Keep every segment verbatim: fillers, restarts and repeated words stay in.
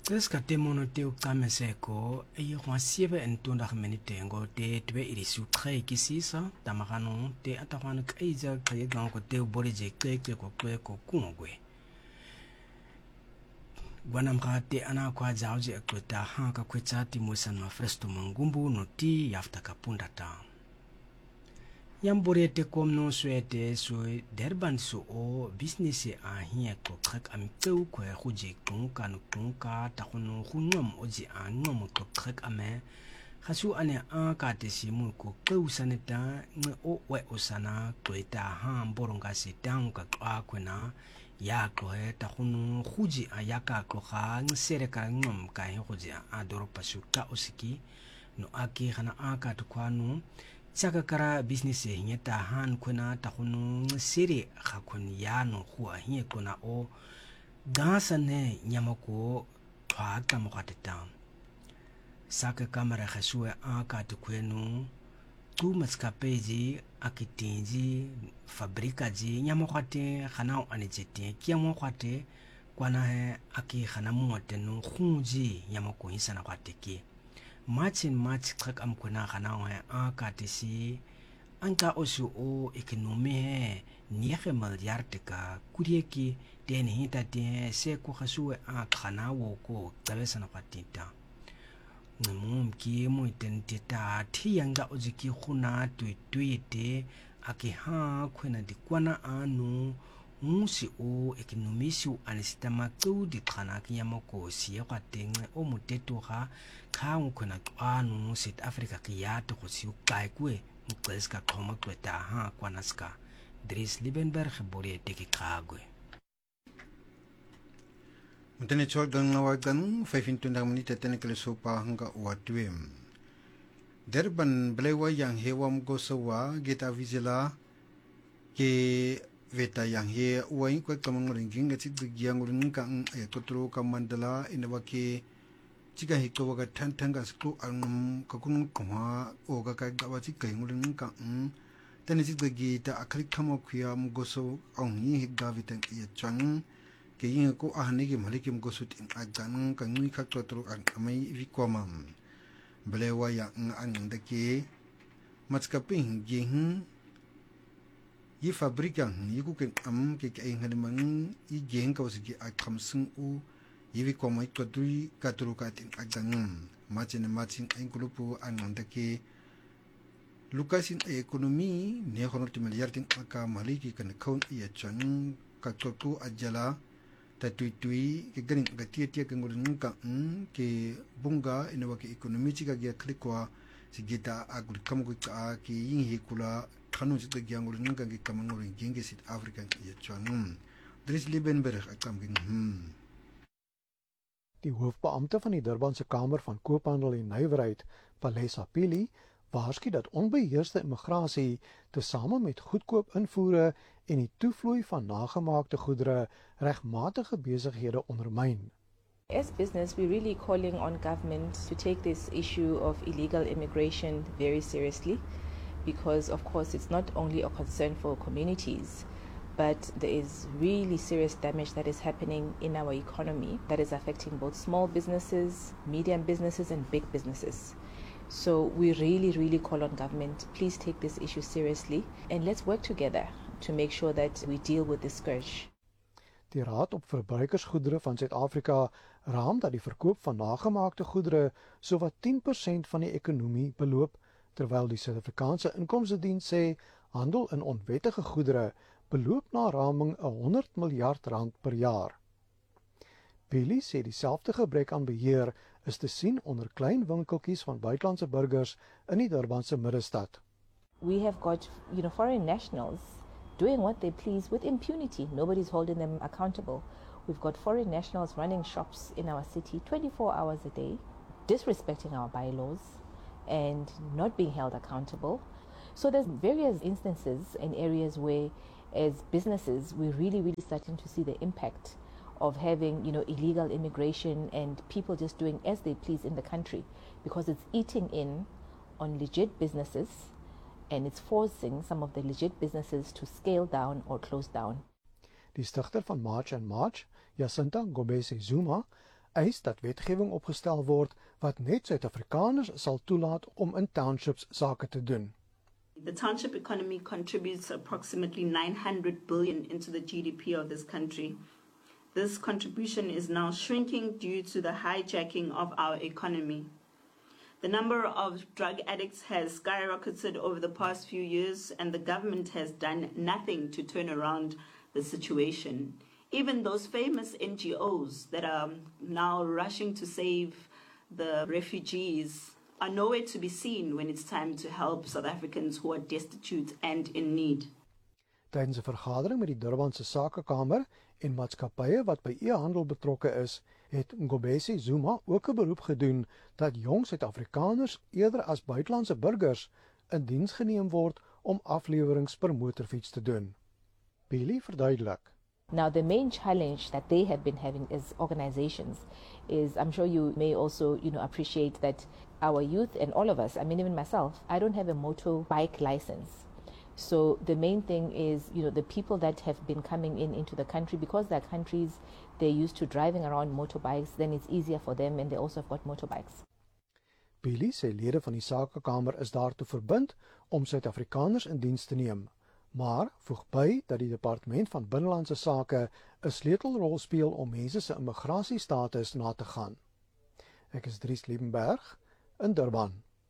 Tska temono te uqameseko e go siebe entunda menitengo te tbe irisu tre kisisa tamagano te atagwana kaiza kayega ko te bolije keke ko ko kungwe gwana mkate ana kwa jauji akweta haka kweta ti musan ma fresto mangumbu no ti yafta kapunda ta yambore te komno swete so derban so o business a hie ko trek am teu ko khuje kunka no kunka ta khono khunwam oji a nom ko trek ame khasu ane a ka te simu ko qeu saneta nge o we osana kweta ha mboronga se tang ka kwa kwena ya ko he ta khono khuje a yaka ko kha ngisere ka nom ka he khuje a doro pasu ka osiki no aki khana a ka to kwanu tsaka kara business e nyeta han kuna ta khunu siri khakun yano khua hie kuna o gasa ne nyamako thwa ka mo kateta saka kamera khasue a ka to kwenu tu matska peji akitinji fabrika ji nyamako te khana ani jete kiamo kwate kwana he aki khana mo tenu khunji nyamako hisana kwateki Machin match trek am kuna kana wa a katisi anka osu o ekonomi he niege miljard ka kurieki den hita te se ku khasu a kana wo ko tabesa na patita ngum ki mo tentita thiyanga ojiki khuna tuituite aki ha khuna dikwana anu musi o ekonomisi u anisitama tu di khana ki yamoko si ya kwatenge o muteto ha khang khona kwanu South Africa ki ya to go si u kai kwe mqeska khoma kweta ha kwanaska Dries Liebenberg bore teki khagwe mutene chol gang wa gan fifteen minute tene kele sopa hanga wa twem Durban blewa yang hewam gosawa geta vizela ke veta yang he wain ko kamang ringing ga chig gyang ring ka e kotro ka mandala inwa ke chiga hiko ga tan tan ga skru an ka kun koma o ga ka ga chi kai ring ka tani chig gi ta akhri khamo khya m goso ong hi ga vitan ye chang ke yin ko a ne gi malik m goso tin a gan ka ngi kha kotro an amai vi komam blewa yang an da ke matska ping gi yi fabrika yi ku ken am ke ke ngani mang yi geng ka usgi a khamsung u yi vi ko mai to dui ka tru ka tin agang machin machin en grupo ananda ke lukasin economy ne khonor ti milyar tin ka maliki kan khon ya chan ka to tu ajala ta tui tui ke ganin ga tie tie ke ngurun ka ke bunga inwa ke economy chi ga ge klikwa sigita agul kam ku ka ki yin hi kula khanu chi tagi angul nanga ki kamangul gingi sit African ye chwanum Dries Liebenberg akam ging hm Die hoofbeampte van die Durbanse Kamer van Koophandel en Nywerheid, Palesa Pili, waarsku dat onbeheerste immigrasie tesame met goedkoop invoere en die toevloei van nagemaakte goedere regmatige besighede ondermyn. As business, we're really calling on government to take this issue of illegal immigration very seriously, because of course it's not only a concern for communities, but there is really serious damage that is happening in our economy that is affecting both small businesses, medium businesses and big businesses. So we really, really call on government, please take this issue seriously and let's work together to make sure that we deal with this scourge. Die Raad op Verbruikersgoedere van Suid-Afrika raam dat die verkoop van nagemaakte goedere sowat ten persent van die ekonomie beloop, terwyl die Suid-Afrikaanse Inkomstediens sê handel in onwettige goedere beloop na raming honderd miljard rand per jaar. Pili sê dieselfde gebrek aan beheer is te sien onder klein winkeltjies van buitelandse burgers in die Durbanse middestad. We have got, you know, foreign nationals doing what they please with impunity. Nobody's holding them accountable. We've got foreign nationals running shops in our city twenty-four hours a day, disrespecting our bylaws and not being held accountable. So there's various instances and areas where as businesses we're really, really starting to see the impact of having, you know, illegal immigration and people just doing as they please in the country, because it's eating in on legit businesses and it's forcing some of the legit businesses to scale down or close down. Die stigter van March and March, Jacinta Ngobese Zuma, eis dat wetgewing opgestel word wat net Suid-Afrikaners sal toelaat om in townships sake te doen. The township economy contributes approximately nine hundred billion into the G D P of this country. This contribution is now shrinking due to the hijacking of our economy. The number of drug addicts has skyrocketed over the past few years, and the government has done nothing to turn around the situation. Even those famous N G Os that are now rushing to save the refugees are nowhere to be seen when it's time to help South Africans who are destitute and in need. Tydens 'n vergadering met die Durbanse Sakekamer en maatskappye wat by e-handel betrokke is, het Ngobesi Zuma ook 'n beroep gedoen dat jong Suid-Afrikaners eerder as buitelandse burgers in diens geneem word om aflewerings per motorfiets te doen. Billy verduidelik. Now, the main challenge that they have been having as organizations is, I'm sure you may also, you know, appreciate that our youth and all of us, I mean, even myself, I don't have a motorbike license. So the main thing is, you know, the people that have been coming in into the country, because their countries, they're used to driving around motorbikes, then it's easier for them, and they also have got motorbikes. Billy sê lede van die Sakekamer is daartoe verbind om Suid-Afrikaners in diens te neem, maar voeg by dat die Departement van Binnelandse Sake 'n sleutelrol speel om mense se immigrasiestatus na te gaan. Ek is Dries Liebenberg in Durban.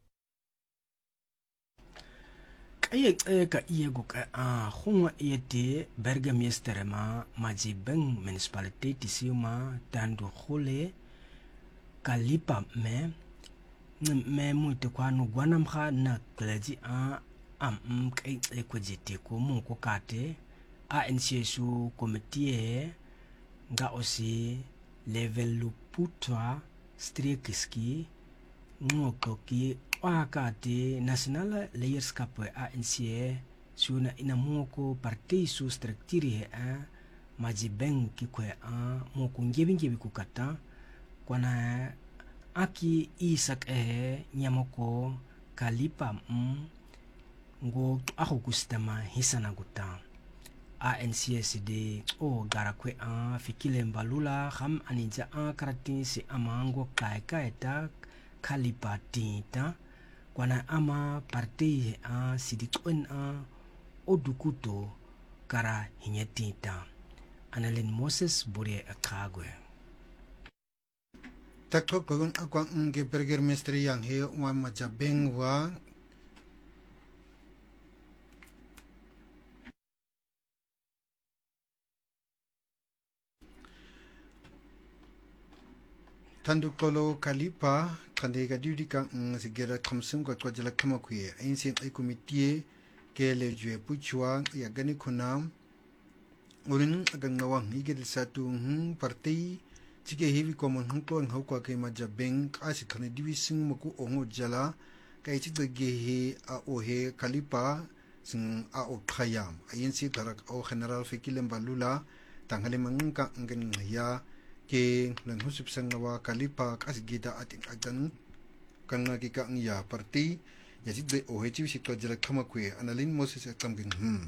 Kaya ka iya go ka a khunga ete Burgemeester ma Majibeng municipality siuma tandu khole kalipa me me muite kwano gwanam kha na klaji a am kai e ko jete ko mu ko kate a N C su committee nga osi level lu putwa strekiski ngoko ki wakati national leadership a N C suna ina moko parti su structure a Majibeng ki ko a moko ngebi ngebi kukata kwana aki isak e nyamoko kalipa m ngo ako kustama hisana guta A N C S D o garakwe a fikile mbalula kham anija a karati si amango kai kai ta kalipa tinta kwana ama parti a sidikwen a odukuto kara hinyetinta Annalyn Moses Burie Akagwe. Takto kogun akwang nge Burgemeester yang he wa Majibeng wa Tandukolo Kalipa kandega dudika sigera kamsum kwa jala kama kuye ainsi ai committee ke le jue puchwa ya gani kunam ulin agang nawang igel satu hm parti chike heavy common hm ko ngau kwa ke Majibeng asi khane divising muku ongo jala kai chik ge he a o he Kalipa sing a o khayam ainsi darak o general fikilem balula tanghale mangka ngen ya ke lang husip sang nawa Kalipa kasigida ating agan kanga kika ang ya parti yazid de ohechi sikto jala kamakwe Annalyn Moses atamgin hmm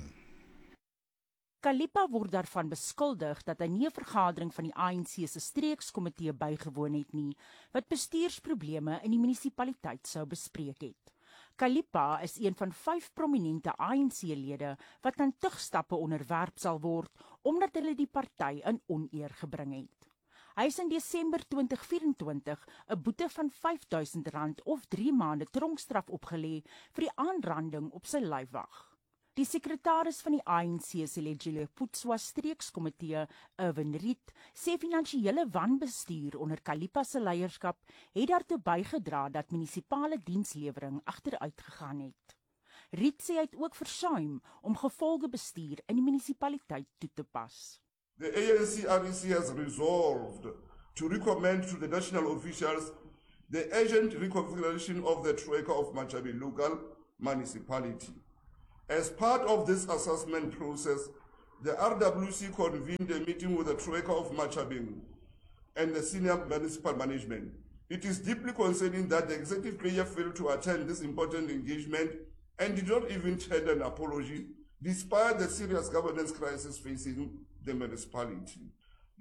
Kalipa word daarvan beskuldig dat hy nie 'n vergadering van die A N C se streekskomitee bygewoon het nie wat bestuursprobleme in die munisipaliteit sou bespreek het. Kalipa is een van vyf prominente A N C-lede wat aan tugstappe onderwerp sal word omdat hulle die party in oneer gebring het. Hy is in Desember twintig vyf-en-twintig 'n boete van vyf duisend rand of drie maande tronkstraf opgelê vir die aanranding op sy lyfwag. Die sekretaris van die A N C se Legislative streekskomitee, Irwin Riet, sê finansiële wanbestuur onder Kalipa se leierskap het daartoe bygedra dat munisipale dienslewering agteruit gegaan het. Riet sê hy het ook versuim om gevolgebestuur in die munisipaliteit toe te pas. The A N C R E C has resolved to recommend to the national officials the urgent reconfiguration of the Troika of Matjhabeng local municipality. As part of this assessment process, the R W C convened a meeting with the Troika of Matjhabeng and the senior municipal management. It is deeply concerning that the executive player failed to attend this important engagement and did not even tender an apology, despite the serious governance crisis facing the municipality.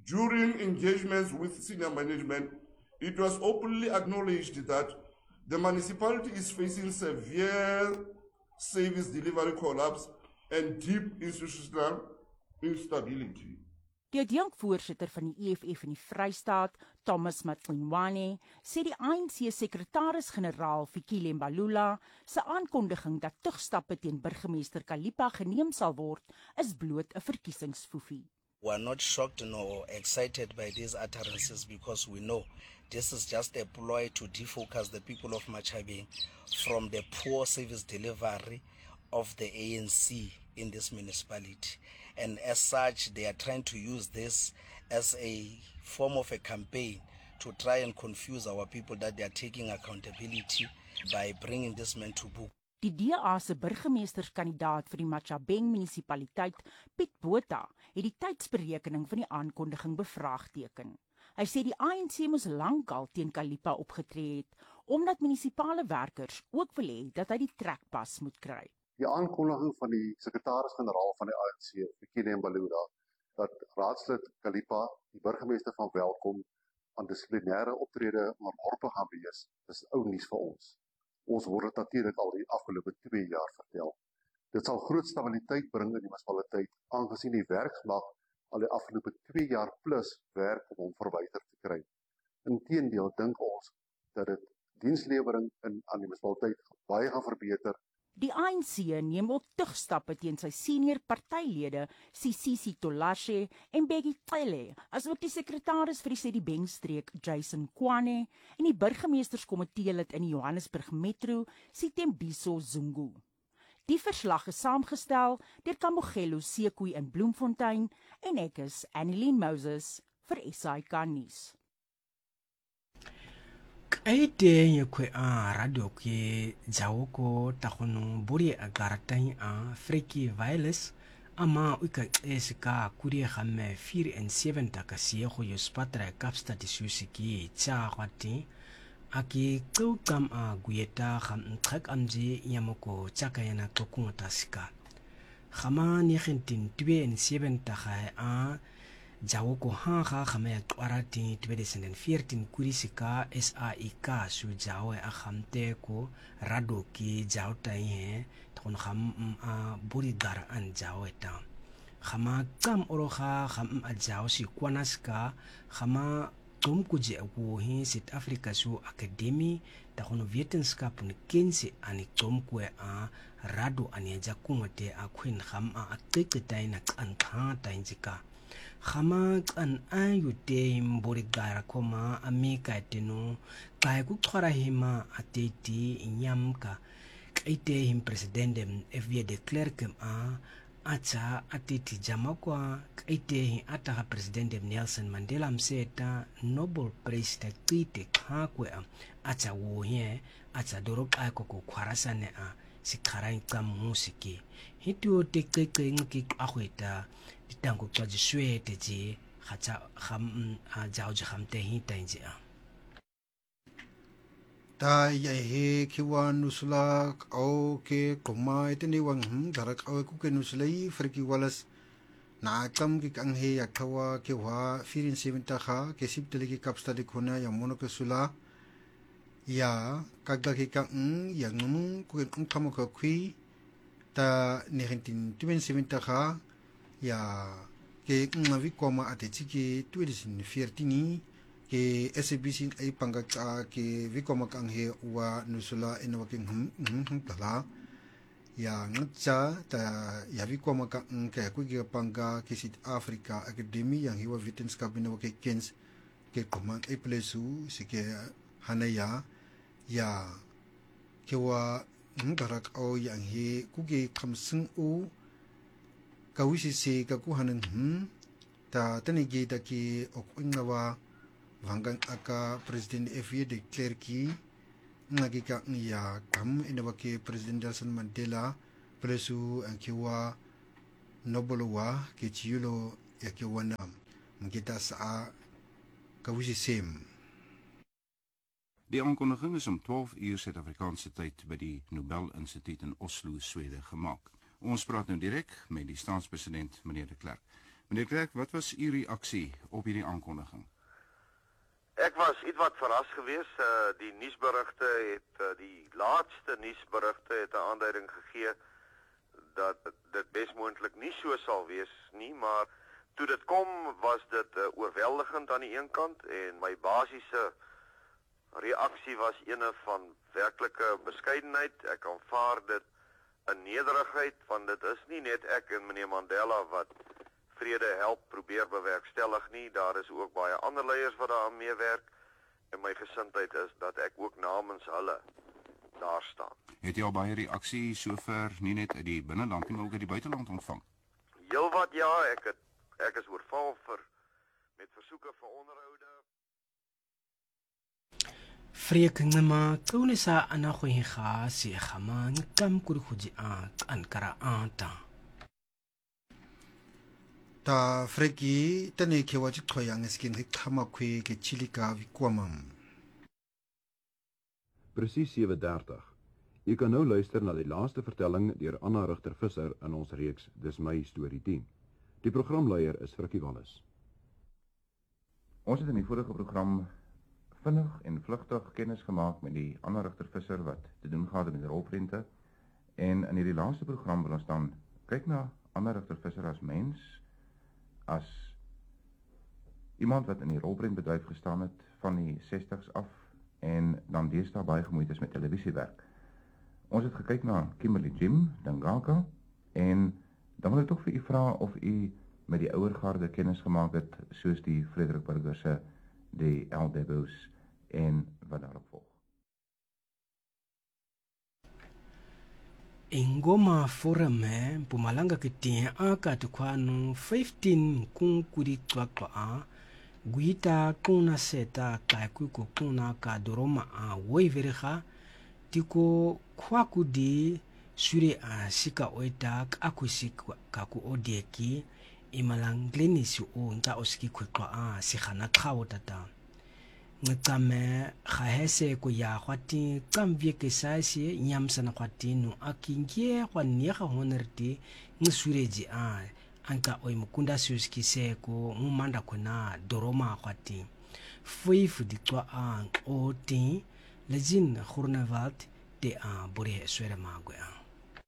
During engagements with senior management, it was openly acknowledged that the municipality is facing severe service delivery collapse and deep institutional instability. Die adjunkvoorsitter van die E F F in die Vrystaat, Thomas Matlinwane, sê die A N C sekretaris-generaal Fikile Mbalula se aankondiging dat tugstappe teen burgemeester Kalipa geneem sal word, is bloot 'n verkiesingsfoefie. We are not shocked nor excited by these utterances because we know this is just a ploy to defocus the people of Machabeng from the poor service delivery of the A N C in this municipality. And as such, they are trying to use this as a form of a campaign to try and confuse our people that they are taking accountability by bringing this man to book. Die D A se burgemeesterskandidaat vir die Machabeng munisipaliteit, Piet Botha, het die tydsberekening van die aankondiging bevraagteken. Hy sê die A N C moes lankal teen Kalipa opgetree het, omdat munisipale werkers ook wil hê dat hy die trekpas moet kry. Die aankondiging van die sekretaris-generaal van die A N C, Fikile Mbalula, dat raadslid Kalipa, die burgemeester van Welkom, aan dissiplinêre optrede onderworpe gaan wees, is ou nuus vir ons. Ons word dit natuurlik al die afgelope twee jaar vertel. Dit sal groot stabiliteit bring in die munisipaliteit, aangesien die werksmag al die afgelope twee jaar plus werk om hom verwyder te kry. Inteendeel dink ons dat dit dienslewering in aan die munisipaliteit baie gaan verbeter. Die A N C neem ook tugstappe teen sy senior partylede, Sisisi Tolashe en Bheki Cele, asook die sekretaris vir die Sedibeng-streek, Jason Kwane, en die burgemeesterskomitee lid in die Johannesburg Metro, Sitembiso Zungu. Die verslag is saamgestel deur Kamogelo Sekoe in Bloemfontein en ek is Annelien Moses vir S A I K nuus. Kaite yekwe a radio ke jawoko takono buri agaratain a freki virus ama uka esika kuri khame four and seven takasiye go yospatra kapsta disusiki cha kwati aki tsukam a guyeta kham trak amji yamoko chakayana tokunta sika khama ni khintin two and seven takha a Jawoko hanga khame twarati twenty fourteen kurisika S A I K su jawe a khamte ko rado ki jawta he ton kham a burigar an jaweta khama kam oroha kham a jawsi kwanaska khama tum kuje ko hi South Africa su academy ta kono wetenskap ni kense ani tum ko a rado ani jakumote a queen kham a akikita na kan ta injika Khama an ayute mborigar koma amika teno kai ku khara hima ateti nyamka kaite him president F V de Klerk a acha ateti jamakwa kaite hi ata president Nelson Mandela mseta Nobel Prize ta kite khakwe acha wo he acha doro kai ko ko khwarasane a sikhara nka musiki hitu tekeke nki akhweta ditango twa jiswete ji khacha kham a jawje khamte hi tainji a ta ye he kiwa nusula o ke koma eteni wang hm darak o ku ke nuslai friki walas na kam ki kang he yakhawa ke wa firin seven ta kha ke sip tele ki kapsta de khona ya mono ke sula ya kagda ki kang ya ngum ku kum kam ko khui ta nineteen twenty-seven ta kha ya ke ngavi koma ateti ki twenty fourteen ke S A B C ai panga ka ke vikoma kang he wa nusula eno ke hum hum tala ya ngacha ta ya vikoma ka ke ku ke panga ke South Africa Academy yang hiwa wetenskap eno ke kens ke koma ai plesu sike hanaya ya ke wa ngarak o yang he ku ke khamsung u ka wisi se ka ku hanan hum ta tani ge ta ki okungwa Vangang aka Presiden F V de Klerk ngagi ka ya kam inawake President Nelson Mandela presu ankiwa nobelwa ke chiulo ya ke wana mgita sa kawisi sem. Die aankondiging is om twaalf uur Suid-Afrikaanse tyd by die Nobel Instituut in Oslo, Swede gemaak. Ons praat nou direk met die staatspresident meneer de Klerk. Meneer Klerk, wat was u reaksie op hierdie aankondiging? Ek was ietwat verras geweest. Uh, die nuusberigte het uh, die laatste nuusberigte het 'n aanduiding gegee dat dit besmoontlik nie so sal wees nie, maar toe dit kom was dit uh, oorweldigend aan die een kant en my basiese reaksie was ene van werklike beskeidenheid. Ek aanvaar dit in nederigheid, want dit is nie net ek en meneer Mandela wat vrede help probeer bewerkstellig nie. Daar is ook baie ander leiers wat daaraan meewerk en my gesindheid is dat ek ook namens hulle daar staan. Het jy al baie reaksie sover nie net uit die binneland nie, maar ook uit die buiteland ontvang? Heelwat ja, ek het ek is oorval vir met versoeke vir onderhoude. Freekingema tsaunisa anagoinga si gama ngam kurukhuji a ankara anta. Ta freki tane ke waji thoyang skin khama khwe ke chilika wikwamam. Presies sewe dertig. Jy kan nou luister na die laaste vertelling deur Anna Rigter Visser in ons reeks Dis my storie tien. Die programleier is Frikkie Wallis. Ons het in die vorige program vinnig en vlugtig kennis gemaak met die Anna Rigter Visser wat te doen gehad met die rolprente. En in hierdie laaste program wil ons dan kyk na Anna Rigter Visser as mens, as iemand wat in die rolprentbedryf gestaan het van die sestigs af en dan deesdae baie gemoeid is met televisiewerk. Ons het gekyk na Kimberley Jim Dangaka en dan wil ek tog vir u vra of u met die ouer garde kennis gemaak het soos die Frederik Burger se die El Debos en wat daarop volg. Ingoma forum he Mpumalanga kitie aka tukwano fifteen kunkuri twakwa a guita kuna seta kaikuko kuna ka doroma a woiveriga tiko kwakudi sure a sika oita akusika kaku odieki imalangleni o nta oski kwekwa a sigana khawo tata ngtsame khahese ko ya khwati tsamvye ke saisi nyamsana khwati no akingie kwa niega honerti ngsureji a anka oi mukunda suski se ko ngumanda kona doroma khwati fuifu ditswa a oti lejin khurnavat de a bore swere magwe a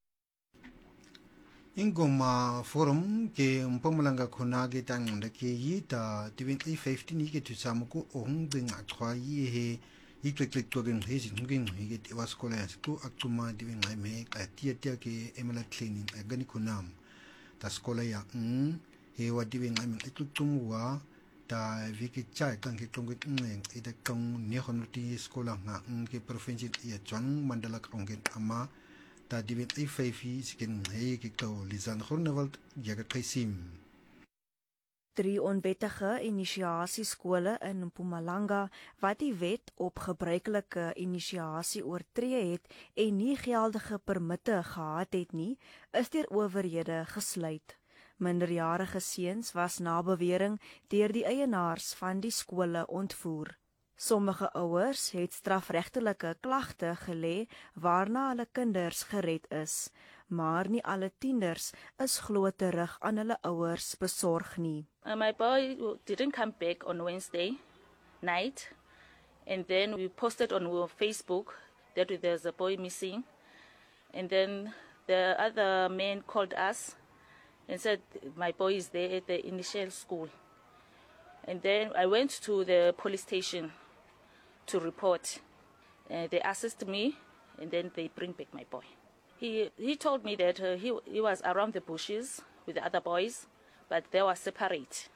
Ingoma forum ke Mpumalanga khona ke tang de ke yita twenty fifteen ke tsamuko ong bing akhwa yi he iklek to gen he sin gen he ke was college ko akuma de ngai me ka tia tia ke emela cleaning agani khonam ta skola ya mm he wa de ngai me iklutumwa ta viki chai kan ke tong ke ngeng ida kong ne honuti skola nga ke province ya chang mandala kongen ama ta die wet I vyf skin hey ek to Lisan Groenewald Jagatrisim. Drie onwettige inisiasieskole in Mpumalanga wat die wet op gebruikelike inisiasie oortree het en nie geldige permitte gehad het nie, is deur owerhede gesluit. Minderjarige seuns was na bewering deur die eienaars van die skole ontvoer. Sommige ouers het strafregtelike klagte gelê waarna hulle kinders gered is, maar nie alle tieners is glo terug aan hulle ouers besorg nie. Uh, my boy didn't come back on Wednesday night, and then we posted on Facebook that there's a boy missing, and then the other man called us and said my boy is there at the initial school, and then I went to the police station to report. Uh, they assist me and then they bring back my boy. He he told me that uh, he he was around the bushes with the other boys, but they were separate.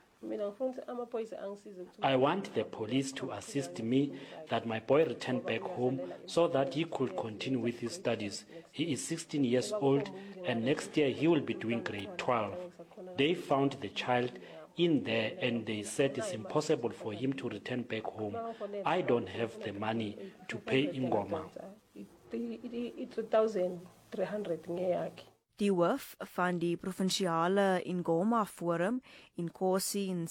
I want the police to assist me that my boy return back home so that he could continue with his studies. He is sixteen years old and next year he will be doing grade twelve. They found the child in there and they said it's impossible for him to return back home. I don't have the money to pay Ingoma. Die hoof van die provinsiale Ingoma Forum, Inkosi